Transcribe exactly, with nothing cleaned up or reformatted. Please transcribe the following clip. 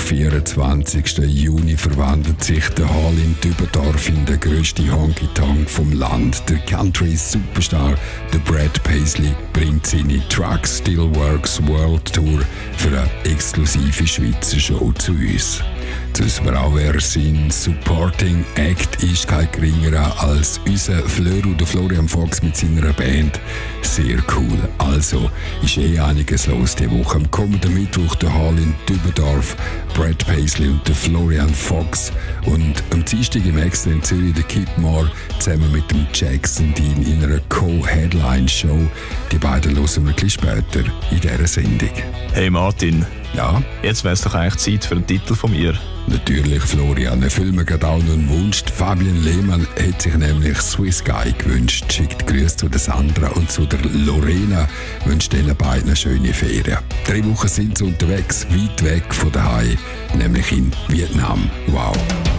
vierundzwanzigsten Juni verwandelt sich der Hall in Dübendorf in den grössten Honky-Tonk vom Land. Der Country-Superstar, der Brad Paisley, bringt seine Truck Still Works World Tour für eine exklusive Schweizer Show zu uns. Zu wissen wir auch, wer sein Supporting Act ist, kein geringerer als unser Fleur oder Florian Fox mit seiner Band. Sehr cool. Also ist eh einiges los diese Woche. Am kommenden Mittwoch der Hall in Dübendorf, Brad Paisley und der Florian Fox. Und am Dienstag im Extra in Zürich der Kid Moore zusammen mit dem Jackson Dean in einer Co-Headline-Show. Die beiden hören wir ein bisschen später in dieser Sendung. Hey Martin. Ja? Jetzt wäre es doch eigentlich Zeit für einen Titel von mir. Natürlich, Florian. Erfüllen wir gerade auch noch einen Wunsch. Fabian Lehmann hat sich nämlich Swiss Guy gewünscht. Schickt Grüße zu der Sandra und zu der Lorena. Wünscht ihnen beiden schöne Ferien. Drei Wochen sind sie unterwegs, weit weg von daheim, nämlich in Vietnam. Wow.